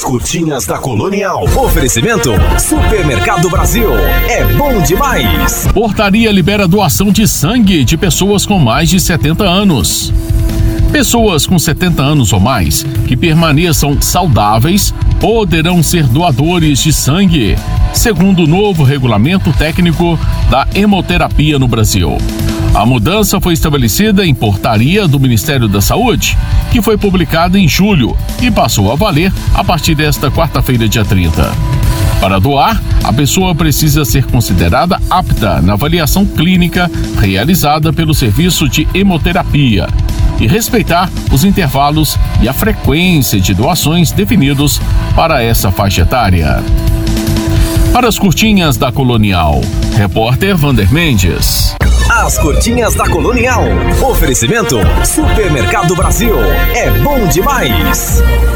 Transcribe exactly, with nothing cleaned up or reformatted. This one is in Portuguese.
As curtinhas da Colonial. Oferecimento Supermercado Brasil. É bom demais. Portaria libera doação de sangue de pessoas com mais de setenta anos. Pessoas com setenta anos ou mais que permaneçam saudáveis poderão ser doadores de sangue, segundo o novo regulamento técnico da hemoterapia no Brasil. A mudança foi estabelecida em portaria do Ministério da Saúde, que foi publicada em julho e passou a valer a partir desta quarta-feira, dia trinta. Para doar, a pessoa precisa ser considerada apta na avaliação clínica realizada pelo serviço de hemoterapia e respeitar os intervalos e a frequência de doações definidos para essa faixa etária. Para as curtinhas da Colonial, repórter Vander Mendes. As curtinhas da Colonial. Oferecimento Supermercado Brasil. É bom demais.